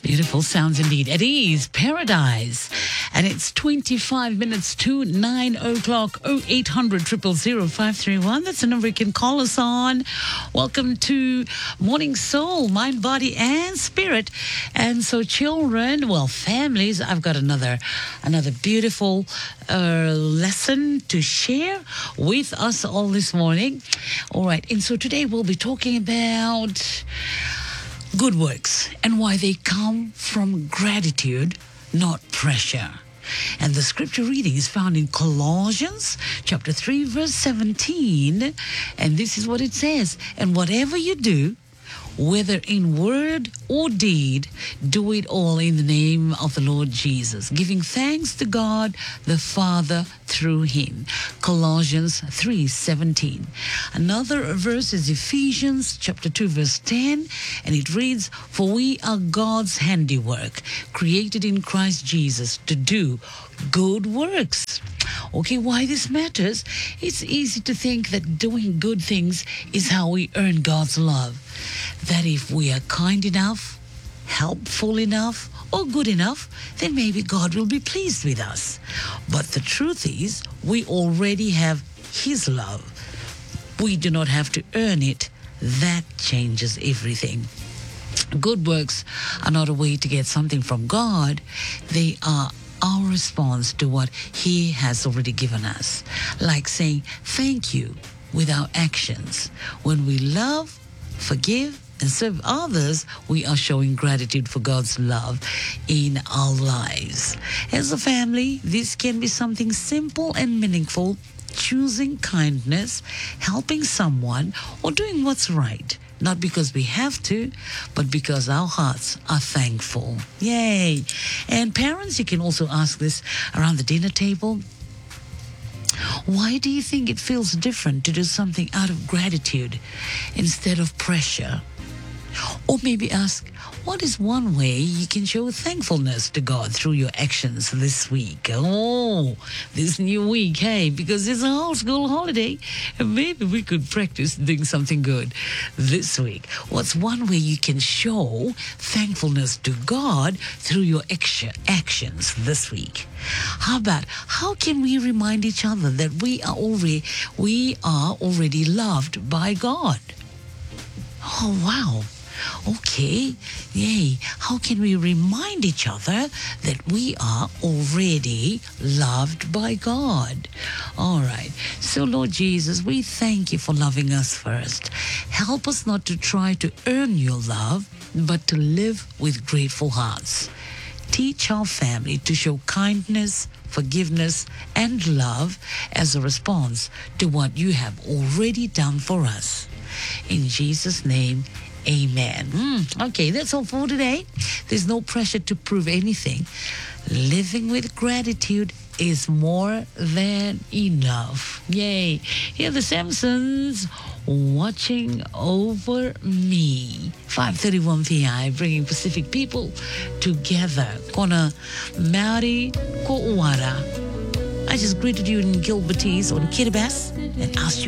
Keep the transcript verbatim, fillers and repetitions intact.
Beautiful sounds indeed. It is Paradise. And it's twenty-five minutes to nine o'clock. oh eight hundred, zero zero zero, five three one. That's the number you can call us on. Welcome to Morning Soul, Mind, Body, and Spirit. And so children, well, families, I've got another, another beautiful uh, lesson to share with us all this morning. All right. And so today we'll be talking about good works and why they come from gratitude, not pressure. And the scripture reading is found in Colossians chapter three, verse seventeen. And this is what it says. And whatever you do, whether in word or deed, do it all in the name of the Lord Jesus, giving thanks to God the Father through him. Colossians three seventeen. Another verse is Ephesians chapter two, verse ten, and it reads, "For we are God's handiwork, created in Christ Jesus to do good works." Okay, why this matters? It's easy to think that doing good things is how we earn God's love. That if we are kind enough, helpful enough, or good enough, then maybe God will be pleased with us. But the truth is, we already have his love. We do not have to earn it. That changes everything. Good works are not a way to get something from God. They are our response to what he has already given us. Like saying thank you with our actions. When we love, forgive, and serve others, we are showing gratitude for God's love in our lives. As a family, this can be something simple and meaningful, choosing kindness, helping someone, or doing what's right. Not because we have to, but because our hearts are thankful. Yay! And parents, you can also ask this around the dinner table. Why do you think it feels different to do something out of gratitude instead of pressure? Or maybe ask, what is one way you can show thankfulness to God through your actions this week? Oh, this new week, hey, because it's a whole school holiday, and maybe we could practice doing something good this week. What's one way you can show thankfulness to God through your extra actions this week? How about, how can we remind each other that we are already, we are already loved by God? Oh, wow. Okay, yay. How can we remind each other that we are already loved by God? All right. So, Lord Jesus, we thank you for loving us first. Help us not to try to earn your love, but to live with grateful hearts. Teach our family to show kindness, forgiveness, and love as a response to what you have already done for us. In Jesus' name, amen. Mm, okay, that's all for today. There's no pressure to prove anything. Living with gratitude is more than enough. Yay. Here are the Samsons, Watching Over Me. five thirty-one P M, bringing Pacific people together. Kona Maori Ko'uara. I just greeted you in Gilbertese on Kiribati and asked you